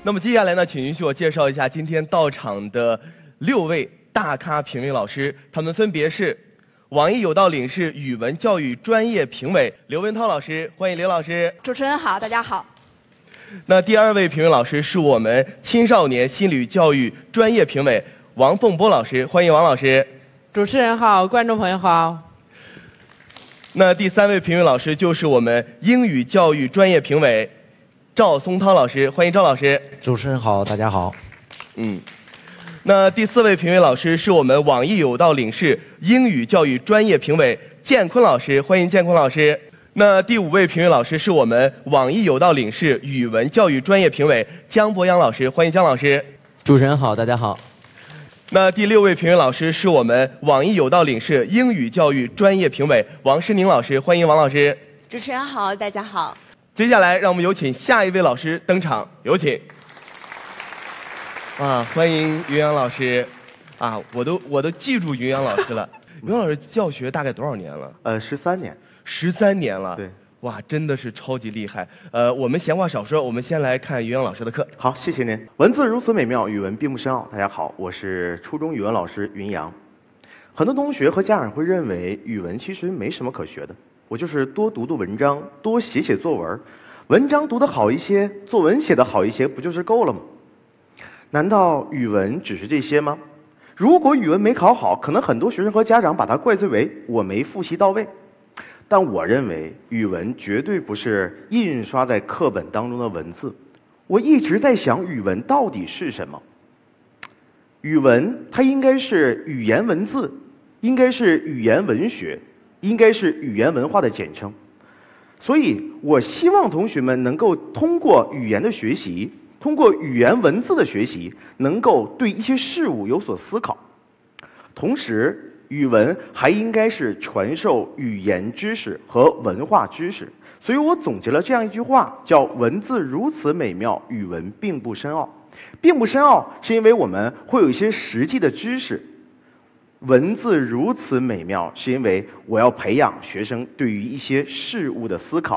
那么接下来呢，请允许我介绍一下今天到场的6位大咖评委老师，他们分别是网易有道领事语文教育专业评委刘文涛老师，欢迎刘老师。 主持人好，大家好。 那第2位评委老师是我们青少年心理教育专业评委王凤波老师，欢迎王老师。 主持人好，观众朋友好。 那第3位评委老师就是我们英语教育专业评委赵松涛老师，欢迎赵老师。 主持人好，大家好。 那第4位评委老师是我们网易有道领事英语教育专业评委建坤老师，欢迎建坤老师。那第5位评委老师是我们网易有道领事语文教育专业评委姜博洋老师，欢迎姜老师。 主持人好，大家好。 那第6位评委老师是我们网易有道领事英语教育专业评委王诗宁老师，欢迎王老师。 主持人好，大家好。 接下来让我们有请下一位老师登场，有请。欢迎云阳老师。我都记住云阳老师了。云阳老师教学大概多少年了 ？13年。 13年了。 对。 哇，真的是超级厉害。我们闲话少说，我们先来看云阳老师的课。 好，谢谢您。文字如此美妙，语文并不深奥。大家好，我是初中语文老师云阳。很多同学和家长会认为语文其实没什么可学的，我就是多读读文章，多写写作文，文章读得好一些，作文写得好一些，不就是够了吗？难道语文只是这些吗？如果语文没考好，可能很多学生和家长把它怪罪为我没复习到位。但我认为语文绝对不是印刷在课本当中的文字。我一直在想，语文到底是什么？语文它应该是语言文字，应该是语言文学，应该是语言文化的简称。所以我希望同学们能够通过语言的学习，通过语言文字的学习，能够对一些事物有所思考。同时语文还应该是传授语言知识和文化知识，所以我总结了这样一句话，叫文字如此美妙，语文并不深奥。并不深奥是因为我们会有一些实际的知识，文字如此美妙是因为我要培养学生对于一些事物的思考。